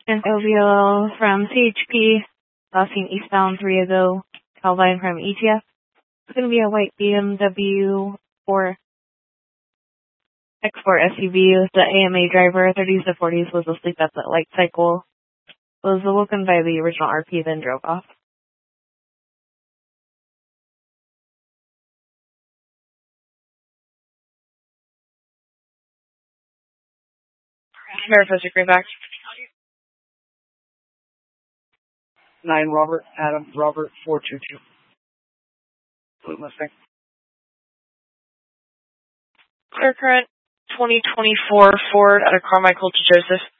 And OVL from CHP, crossing eastbound 3 ago, Calvine from ETF. It's going to be a white BMW 4 X4 SUV. The AMA driver, 30s to 40s, was asleep at the light cycle. Was awoken by the original RP, then drove off. Verify your back. 9 Robert, Adam, Robert, 422. Blue Mustang. Clear current 2024 Ford out of Carmichael to Joseph.